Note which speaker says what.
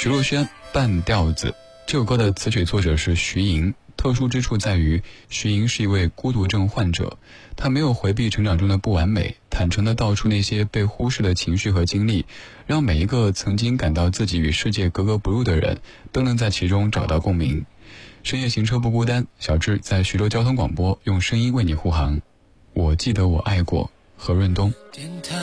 Speaker 1: 徐若瑄半调子。这首歌的词曲作者是徐莹，特殊之处在于徐莹是一位孤独症患者，她没有回避成长中的不完美，坦诚地道出那些被忽视的情绪和经历，让每一个曾经感到自己与世界格格不入的人都能在其中找到共鸣。深夜行车不孤单，小志在徐州交通广播用声音为你护航。我记得我爱过，何润东。
Speaker 2: 电台